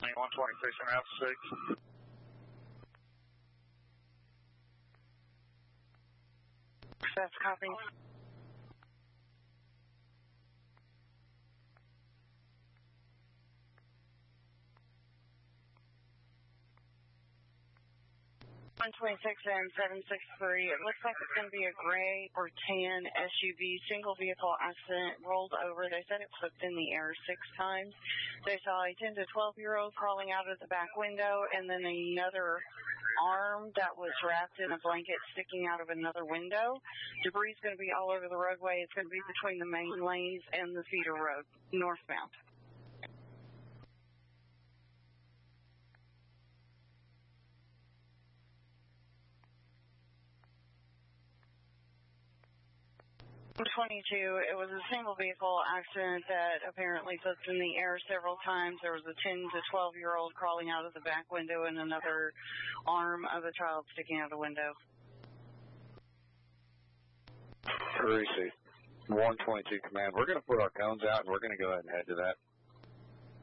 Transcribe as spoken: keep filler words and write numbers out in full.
landing one twenty-six and a half six. That's copy. one twenty-six and seven six three. It looks like it's going to be a gray or tan S U V, single vehicle accident, rolled over. They said it flipped in the air six times. They saw a ten to twelve year old crawling out of the back window, and then another arm that was wrapped in a blanket sticking out of another window. Debris is going to be all over the roadway. It's going to be between the main lanes and the feeder road, northbound. twenty-two, it was a single vehicle accident that apparently flipped in the air several times. There was a ten to twelve year old crawling out of the back window and another arm of a child sticking out of the window. Receive. one twenty-two command. We're going to put our cones out and we're going to go ahead and head to that.